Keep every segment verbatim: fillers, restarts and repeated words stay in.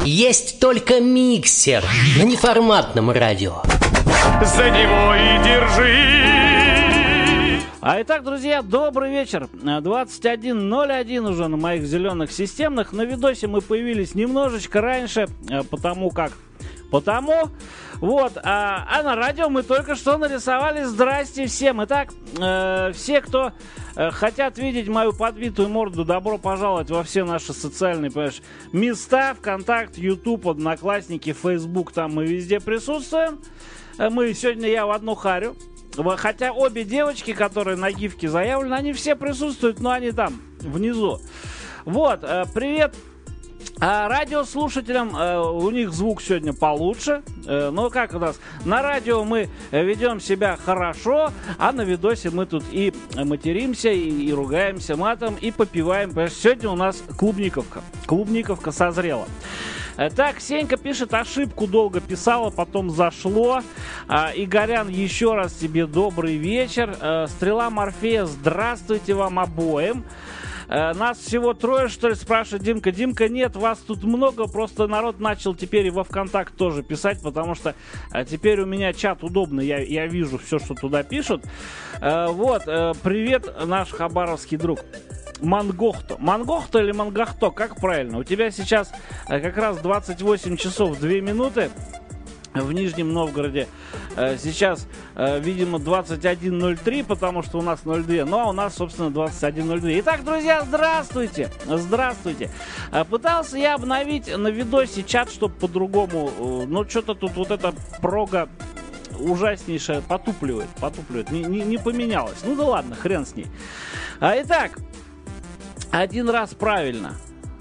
Есть только миксер на неформатном радио. За него и держи. А итак, друзья, добрый вечер. двадцать один ноль один уже на моих зеленых системных. На видосе мы появились немножечко раньше, потому как... Потому, вот, а, а на радио мы только что нарисовали. Здрасте всем. Итак, э, все, кто э, хотят видеть мою подбитую морду, добро пожаловать во все наши социальные, понимаешь, места. ВКонтакт, Ютуб, Одноклассники, Фейсбук, там мы везде присутствуем. Мы сегодня, я в одну харю. Хотя обе девочки, которые на гифке заявлены, они все присутствуют, но они там, внизу. Вот, э, привет. А радиослушателям, э, у них звук сегодня получше, э, но как у нас, на радио мы ведем себя хорошо, а на видосе мы тут и материмся, и, и ругаемся матом, и попиваем, потому что сегодня у нас клубниковка, клубниковка созрела. Так, Сенька пишет, ошибку долго писала, потом зашло. а, Игорян, еще раз тебе добрый вечер. а, Стрела Морфея, здравствуйте вам обоим. а, Нас всего трое, что ли, спрашивает Димка. Димка, нет, вас тут много, просто народ начал теперь и во ВКонтакт тоже писать, потому что а, теперь у меня чат удобный, я, я вижу все, что туда пишут. а, Вот, а, привет, наш хабаровский друг Мангохто. Мангохто или Мангахто, как правильно? У тебя сейчас э, как раз двадцать восемь часов две минуты в Нижнем Новгороде. Э, сейчас, э, видимо, двадцать один ноль три, потому что у нас ноль два. Ну, а у нас, собственно, двадцать один ноль два. Итак, друзья, здравствуйте! Здравствуйте! Э, пытался я обновить на видосе чат, чтобы по-другому... Э, ну, что-то тут вот эта прога ужаснейшая потупливает. Потупливает. Не, не, не поменялось. Ну да ладно, хрен с ней. А, итак... Один раз правильно.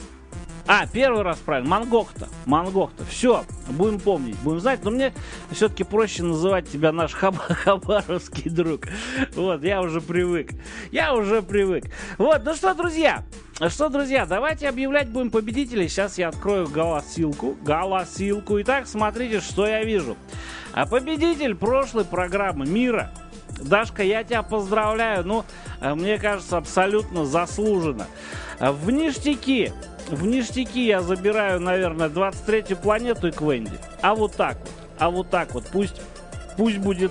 А, первый раз правильно. Мангохта. Мангохта. Все, будем помнить, будем знать. Но мне все-таки проще называть тебя наш хаб- хабаровский друг. Вот, я уже привык. Я уже привык. Вот, ну что, друзья. Что, друзья, давайте объявлять будем победителей. Сейчас я открою голосилку. Голосилку. Итак, смотрите, что я вижу. А победитель прошлой программы «Мира». Дашка, я тебя поздравляю. Ну, мне кажется, абсолютно заслуженно. В ништяки, в ништяки я забираю, наверное, двадцать третью планету и Квенди. А вот так вот, а вот так вот. Пусть, пусть будет